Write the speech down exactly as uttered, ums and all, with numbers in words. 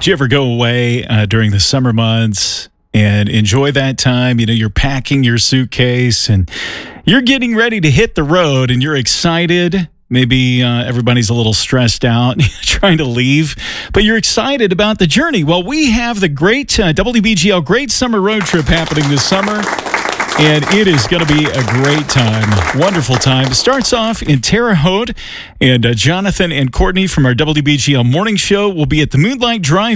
Do you ever go away uh, during the summer months and enjoy that time? You know, you're packing your suitcase and you're getting ready to hit the road and you're excited. Maybe uh, everybody's a little stressed out trying to leave, but you're excited about the journey. Well, we have the great uh, W B G L Great Summer Road Trip happening this summer. And it is going to be a great time, wonderful time. It starts off in Terre Haute, and uh, Jonathan and Courtney from our W B G L Morning Show will be at the Moonlight Drive